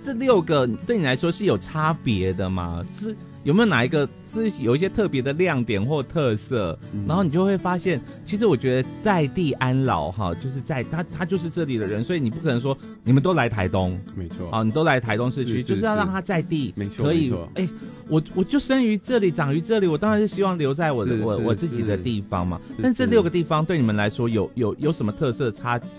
这6个对你来说是有差别的吗？是有没有哪一个是有一些特别的亮点或特色？然后你就会发现，其实我觉得在地安老哈，就是在他就是这里的人，所以你不可能说你们都来台东， 没错啊，你都来台东市区，就是要让他在地， 没错， 可以我就生于这里，长于这里，我当然是希望留在我自己的地方嘛。但这6个地方对你们来说有什么特色差